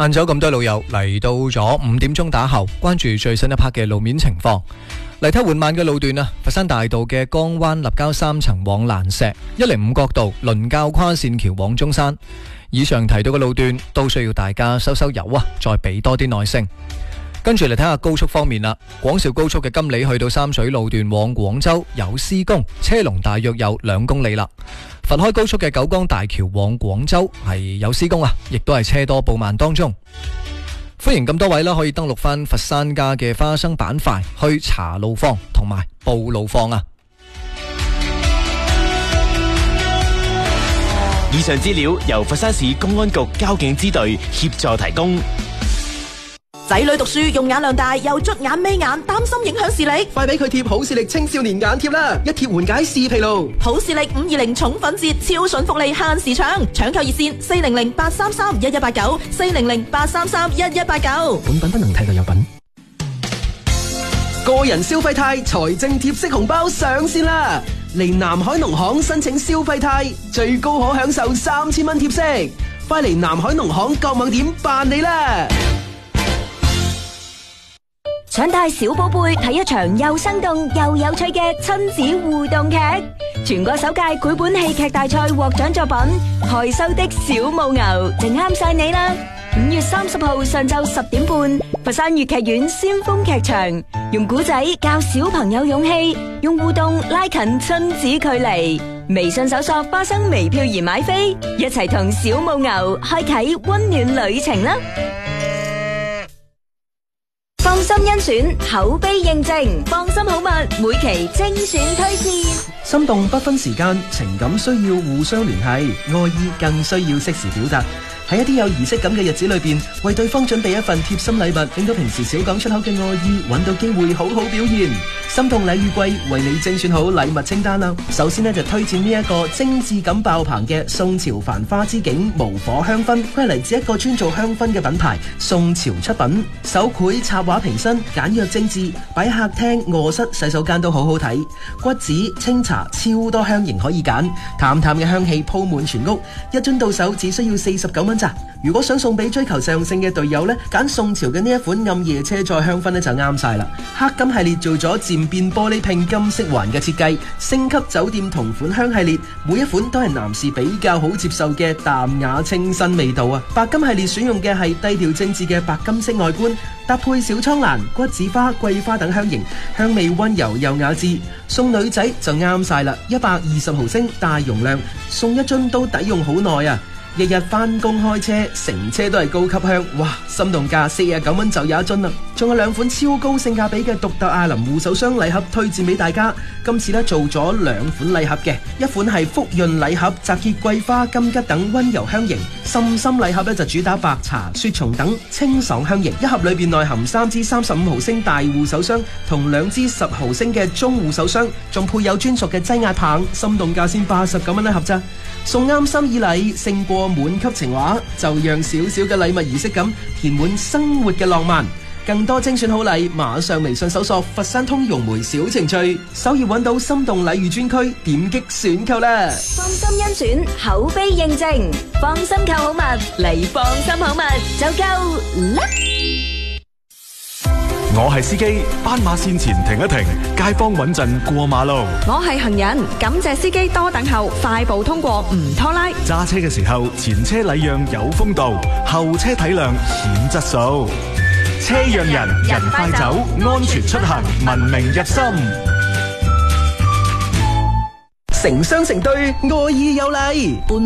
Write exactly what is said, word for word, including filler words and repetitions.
晏晝咁多老友嚟到咗五點鐘打後，關注最新一 part 嘅路面情況。嚟睇緩慢嘅路段啊，佛山大道嘅江灣立交三層往蘭石，一零五角道倫教跨線橋往中山。以上提到嘅路段都需要大家收收油啊，再俾多啲耐性。跟住嚟睇下高速方面啦，廣肇高速嘅金里去到三水路段往廣州有施工，車龍大約有兩公里啦。佛開高速嘅九江大橋往廣州係有施工啊，亦都係車多報慢當中。歡迎咁多位啦，可以登錄翻佛山家嘅花生板塊去查路況同埋報路況啊。 以上資料由佛山市公安局交警支隊協助提供。 仔女讀書用眼量大，又捽眼眯眼，擔心影響視力， 快俾佢貼好視力青少年眼貼啦！一貼緩解視疲勞。 好視力五二零寵粉節超筍福利限時搶，搶購熱線四零零八三三一一八九，四零零八三三一一八九。 本品不能替代有品。個人消費貸財政貼息紅包上線啦！嚟南海農行申請消費貸，最高可享受三千蚊貼息。快嚟南海農行各網點辦理啦！ 想帶小寶貝睇一場又生動又有趣嘅親子互動劇，全國首屆繪本戲劇大賽獲獎作品《害羞的小母牛》就啱晒你啦！五月三十號上晝十點半，佛山粵劇院先鋒劇場，用古仔教小朋友勇氣，用互動拉近親子距離。微信搜索花生微票而買飛，一齊同小母牛開啟溫暖旅程啦！放心甄選，口碑認證，放心好物，每期精選推薦。 心動不分時間，情感需要互相聯繫，愛意更需要適時表達。喺一啲有儀式感嘅日子裏邊，為對方準備一份貼心禮物，令到平時少講出口嘅愛意揾到機會好好表現。心動禮遇季為你精選好禮物清單啦。首先呢，就推薦呢一個精緻感爆棚嘅宋朝繁花之境無火香薰，佢係嚟自一個專做香薰嘅品牌宋朝出品，手繪插畫瓶身，簡約精緻，擺客廳、臥室、洗手間都好好睇。骨子、清茶超多香型可以揀，淡淡嘅香氣鋪滿全屋，一樽到手只需要四十九蚊咋。如果想送俾追求上乘嘅隊友呢，揀宋朝嘅呢一款暗夜車載香薰呢就啱晒啦。黑金系列做咗漸變玻璃拼金色環嘅設計，星級酒店同款香系列，每一款都係男士比較好接受嘅淡雅清新味道啊。白金系列選用嘅係低調精緻嘅白金色外觀，搭配小蒼蘭、骨子花、桂花等香型，香味溫柔又雅致。送女仔就啱晒啦，一百二十毫升大容量，送一樽都抵用好耐啊！日日返工開車，成車都係高級香，哇！心動價四十九蚊就有一樽啦，仲有兩款超高性價比嘅獨特艾琳護手霜禮盒推薦俾大家。今次咧做咗兩款禮盒嘅，一款係福潤禮盒，集結桂花、金桔等溫柔香型；深深禮盒咧就主打白茶、雪松等清爽香型。一盒裏邊內含三支三十五毫升大護手霜同兩支十毫升嘅中護手霜，仲配有專屬嘅擠壓棒，心動價先八十九蚊一盒咋。送啱心意禮勝過滿級情話，就讓少少嘅禮物儀式感填滿生活嘅浪漫。更多精選好禮，馬上微信搜索佛山通融媒小程序，首頁揾到心動禮遇專區，點擊選購啦。 放心甄選，口碑認證，放心購好物嚟，放心好物就夠啦。 我係司機，斑馬線前停一停，街坊穩陣過馬路。 我係行人，感謝司機多等候，快步通過唔拖拉。 揸車嘅時候，前車禮讓有風度，後車體諒顯質素。車讓人，人快走，安全出行，文明入心。 成雙成對，愛意有禮。